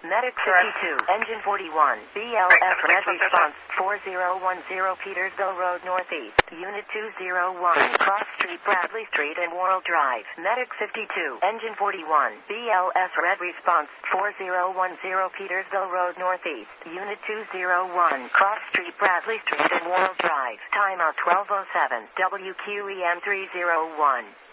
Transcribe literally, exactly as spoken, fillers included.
Medic fifty-two, Engine forty-one, B L S Red Response, four zero one zero Petersville Road Northeast, Unit two oh one, Cross Street, Bradley Street and Worrell Drive. Medic fifty-two, Engine forty-one, B L S Red Response, four zero one zero Petersville Road Northeast, Unit two oh one, Cross Street, Bradley Street and Worrell Drive. Timeout twelve oh seven, W Q E M three oh one.